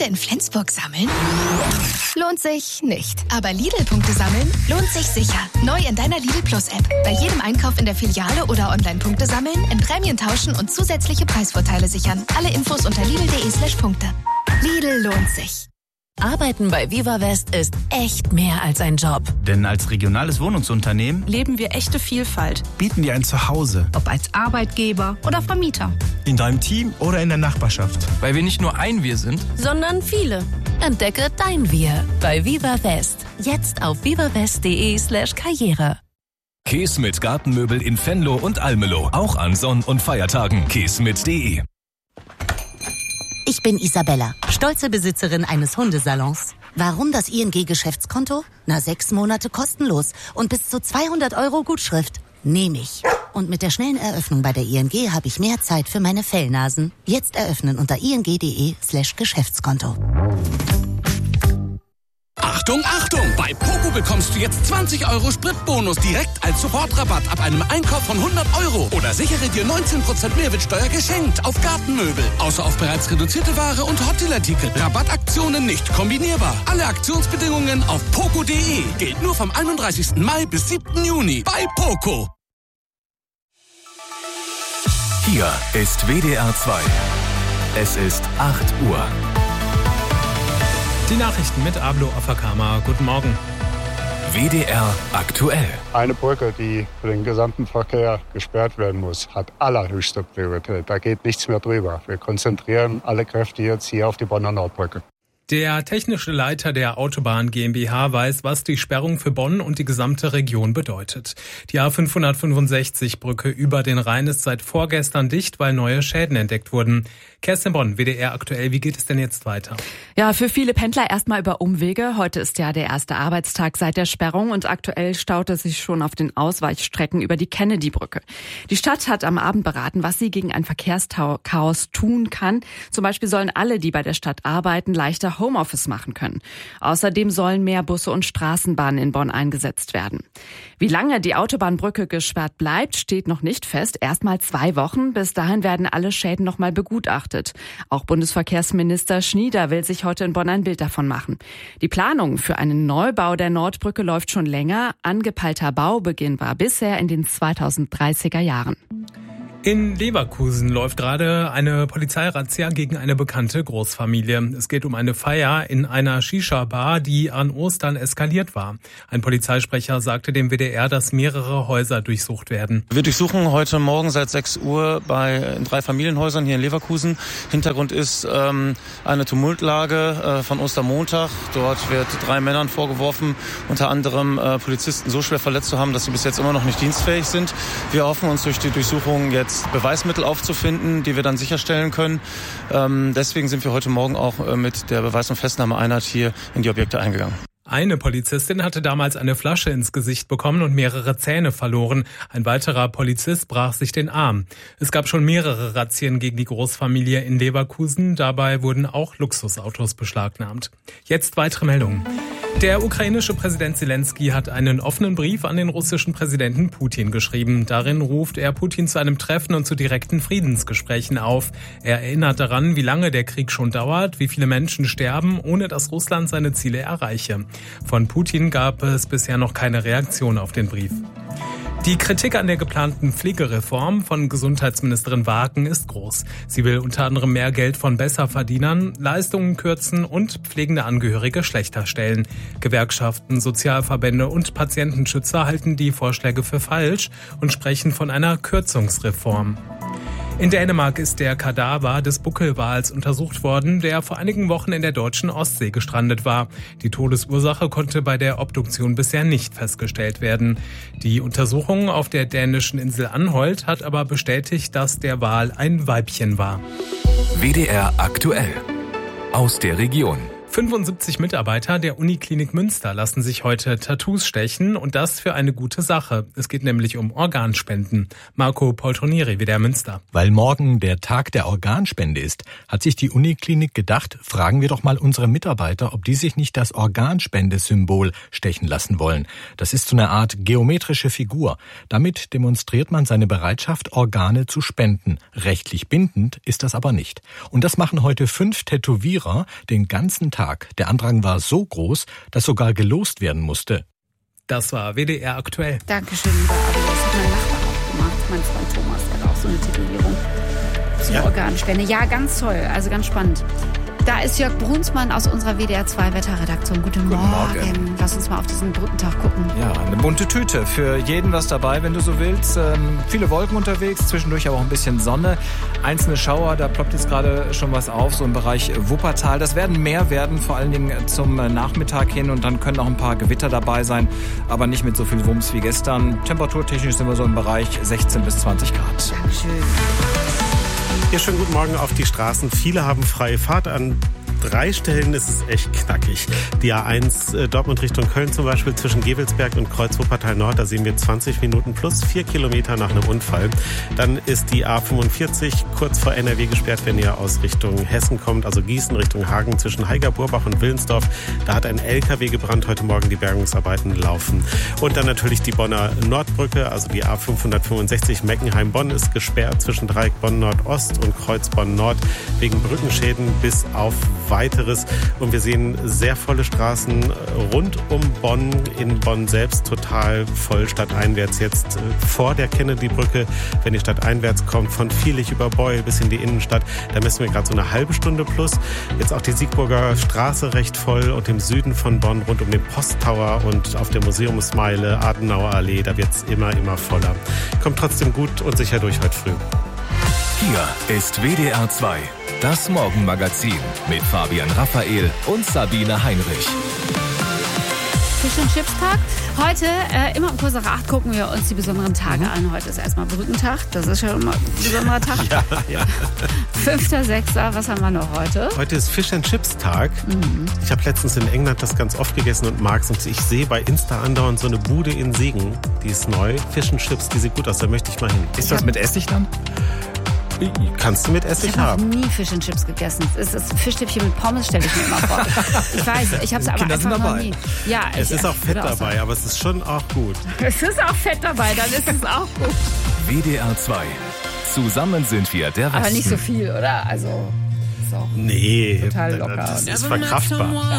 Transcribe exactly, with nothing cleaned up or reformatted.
Punkte in Flensburg sammeln? Lohnt sich nicht. Aber Lidl-Punkte sammeln lohnt sich sicher. Neu in deiner Lidl Plus-App. Bei jedem Einkauf in der Filiale oder online Punkte sammeln, in Prämien tauschen und zusätzliche Preisvorteile sichern. Alle Infos unter lidl.de slash Punkte. Lidl lohnt sich. Arbeiten bei Viva West ist echt mehr als ein Job. Denn als regionales Wohnungsunternehmen leben wir echte Vielfalt. Bieten dir ein Zuhause. Ob als Arbeitgeber oder Vermieter. In deinem Team oder in der Nachbarschaft. Weil wir nicht nur ein Wir sind, sondern viele. Entdecke dein Wir bei Viva West. Jetzt auf vivawest.de slash Karriere. Kees mit Gartenmöbel in Venlo und Almelo. Auch an Sonn- und Feiertagen. kees mit punkt de. Ich bin Isabella, stolze Besitzerin eines Hundesalons. Warum das I N G-Geschäftskonto? Na, sechs Monate kostenlos und bis zu zweihundert Euro Gutschrift. Nehme ich. Und mit der schnellen Eröffnung bei der I N G habe ich mehr Zeit für meine Fellnasen. Jetzt eröffnen unter ing.de slash Geschäftskonto. Achtung, Achtung! Bei Poco bekommst du jetzt zwanzig Euro Spritbonus direkt als Supportrabatt ab einem Einkauf von hundert Euro. Oder sichere dir neunzehn Prozent Mehrwertsteuer geschenkt auf Gartenmöbel. Außer auf bereits reduzierte Ware und Hotdeal-Artikel. Rabattaktionen nicht kombinierbar. Alle Aktionsbedingungen auf poco punkt de. Gilt nur vom einunddreißigsten Mai bis siebten Juni bei Poco. Hier ist W D R zwei. Es ist acht Uhr. Die Nachrichten mit Ablo Afakama. Guten Morgen. W D R aktuell. Eine Brücke, die für den gesamten Verkehr gesperrt werden muss, hat allerhöchste Priorität. Da geht nichts mehr drüber. Wir konzentrieren alle Kräfte jetzt hier auf die Bonner Nordbrücke. Der technische Leiter der Autobahn GmbH weiß, was die Sperrung für Bonn und die gesamte Region bedeutet. Die A fünfhundertfünfundsechzig-Brücke über den Rhein ist seit vorgestern dicht, weil neue Schäden entdeckt wurden. Kerstin Bonn, W D R aktuell, wie geht es denn jetzt weiter? Ja, für viele Pendler erstmal über Umwege. Heute ist ja der erste Arbeitstag seit der Sperrung und aktuell staut es sich schon auf den Ausweichstrecken über die Kennedy-Brücke. Die Stadt hat am Abend beraten, was sie gegen ein Verkehrschaos tun kann. Zum Beispiel sollen alle, die bei der Stadt arbeiten, leichter Homeoffice machen können. Außerdem sollen mehr Busse und Straßenbahnen in Bonn eingesetzt werden. Wie lange die Autobahnbrücke gesperrt bleibt, steht noch nicht fest. Erstmal zwei Wochen. Bis dahin werden alle Schäden nochmal begutachtet. Auch Bundesverkehrsminister Schnieder will sich heute in Bonn ein Bild davon machen. Die Planung für einen Neubau der Nordbrücke läuft schon länger. Angepeilter Baubeginn war bisher in den zweitausenddreißiger Jahren. In Leverkusen läuft gerade eine Polizeirazzia gegen eine bekannte Großfamilie. Es geht um eine Feier in einer Shisha-Bar, die an Ostern eskaliert war. Ein Polizeisprecher sagte dem W D R, dass mehrere Häuser durchsucht werden. Wir durchsuchen heute Morgen seit sechs Uhr bei in drei Familienhäusern hier in Leverkusen. Hintergrund ist ähm, eine Tumultlage äh, von Ostermontag. Dort wird drei Männern vorgeworfen, unter anderem äh, Polizisten so schwer verletzt zu haben, dass sie bis jetzt immer noch nicht dienstfähig sind. Wir hoffen uns durch die Durchsuchung jetzt Beweismittel aufzufinden, die wir dann sicherstellen können. Ähm, deswegen sind wir heute Morgen auch äh, mit der Beweis- und Festnahmeeinheit hier in die Objekte eingegangen. Eine Polizistin hatte damals eine Flasche ins Gesicht bekommen und mehrere Zähne verloren. Ein weiterer Polizist brach sich den Arm. Es gab schon mehrere Razzien gegen die Großfamilie in Leverkusen. Dabei wurden auch Luxusautos beschlagnahmt. Jetzt weitere Meldungen. Der ukrainische Präsident Zelensky hat einen offenen Brief an den russischen Präsidenten Putin geschrieben. Darin ruft er Putin zu einem Treffen und zu direkten Friedensgesprächen auf. Er erinnert daran, wie lange der Krieg schon dauert, wie viele Menschen sterben, ohne dass Russland seine Ziele erreiche. Von Putin gab es bisher noch keine Reaktion auf den Brief. Die Kritik an der geplanten Pflegereform von Gesundheitsministerin Wagen ist groß. Sie will unter anderem mehr Geld von Besserverdienern, Leistungen kürzen und pflegende Angehörige schlechter stellen. Gewerkschaften, Sozialverbände und Patientenschützer halten die Vorschläge für falsch und sprechen von einer Kürzungsreform. In Dänemark ist der Kadaver des Buckelwals untersucht worden, der vor einigen Wochen in der deutschen Ostsee gestrandet war. Die Todesursache konnte bei der Obduktion bisher nicht festgestellt werden. Die Untersuchung auf der dänischen Insel Anholt hat aber bestätigt, dass der Wal ein Weibchen war. W D R aktuell. Aus der Region. fünfundsiebzig Mitarbeiter der Uniklinik Münster lassen sich heute Tattoos stechen und das für eine gute Sache. Es geht nämlich um Organspenden. Marco Poltronieri, W D R Münster. Weil morgen der Tag der Organspende ist, hat sich die Uniklinik gedacht, fragen wir doch mal unsere Mitarbeiter, ob die sich nicht das Organspendesymbol stechen lassen wollen. Das ist so eine Art geometrische Figur. Damit demonstriert man seine Bereitschaft, Organe zu spenden. Rechtlich bindend ist das aber nicht. Und das machen heute fünf Tätowierer den ganzen Tag. Der Andrang war so groß, dass sogar gelost werden musste. Das war W D R aktuell. Dankeschön, lieber Abi. Das hat mein Nachbar auch gemacht. Mein Freund Thomas, der hat auch so eine Tätowierung zur ja. Organspende. Ja, ganz toll. Also ganz spannend. Da ist Jörg Brunsmann aus unserer W D R zwei Wetterredaktion. Guten, Guten Morgen. Morgen. Lass uns mal auf diesen Brückentag gucken. Ja, eine bunte Tüte. Für jeden was dabei, wenn du so willst. Ähm, viele Wolken unterwegs, zwischendurch aber auch ein bisschen Sonne. Einzelne Schauer, da ploppt jetzt gerade schon was auf, so im Bereich Wuppertal. Das werden mehr werden, vor allen Dingen zum Nachmittag hin. Und dann können auch ein paar Gewitter dabei sein, aber nicht mit so viel Wumms wie gestern. Temperaturtechnisch sind wir so im Bereich sechzehn bis zwanzig Grad. Dankeschön. Ja, schönen guten Morgen auf die Straßen. Viele haben freie Fahrt. An drei Stellen ist es echt knackig. Die A eins äh, Dortmund Richtung Köln zum Beispiel zwischen Gevelsberg und Kreuz Wuppertal Nord. Da sehen wir zwanzig Minuten plus vier Kilometer nach einem Unfall. Dann ist die A fünfundvierzig kurz vor N R W gesperrt, wenn ihr aus Richtung Hessen kommt. Also Gießen Richtung Hagen zwischen Heiger-Burbach und Willensdorf. Da hat ein L K W gebrannt. Heute Morgen die Bergungsarbeiten laufen. Und dann natürlich die Bonner Nordbrücke. Also die A fünfhundertfünfundsechzig Meckenheim-Bonn ist gesperrt zwischen Dreieck Bonn Nordost und Kreuz Bonn Nord wegen Brückenschäden bis auf Weiteres. Und wir sehen sehr volle Straßen rund um Bonn, in Bonn selbst total voll stadteinwärts. Jetzt vor der Kennedy-Brücke, wenn ihr stadteinwärts kommt, von Vierlich über Beul bis in die Innenstadt, da messen wir gerade so eine halbe Stunde plus. Jetzt auch die Siegburger Straße recht voll und im Süden von Bonn rund um den Posttower und auf der Museumsmeile, Adenauer Allee, da wird es immer, immer voller. Kommt trotzdem gut und sicher durch heute früh. Hier ist W D R zwei, das Morgenmagazin mit Fabian Raphael und Sabine Heinrich. Fish and Chips Tag. Heute, äh, immer um kurz nach acht, gucken wir uns die besonderen Tage mhm. an. Heute ist erstmal Brückentag. Das ist schon immer ein besonderer Tag. ja, ja. fünfter sechster Was haben wir noch heute? Heute ist Fish and Chips Tag. Mhm. Ich habe letztens in England das ganz oft gegessen und mag's. Und ich sehe bei Insta andauernd so eine Bude in Siegen. Die ist neu. Fish and Chips, die sieht gut aus. Da möchte ich mal hin. Ist das mit Essig dann? Kannst du mit Essig haben? Ich habe nie Fish and Chips gegessen. Es ist Fischstäbchen mit Pommes, stelle ich mir immer vor. Ich weiß, ich habe es aber einfach noch nie. Ja, es ich, ist auch Fett dabei, aber es ist schon auch gut. Es ist auch Fett dabei, dann ist es auch gut. W D R zwei. Zusammen sind wir der Westen. Aber nicht so viel, oder? Also, ist auch nee, total locker. Das ist verkraftbar.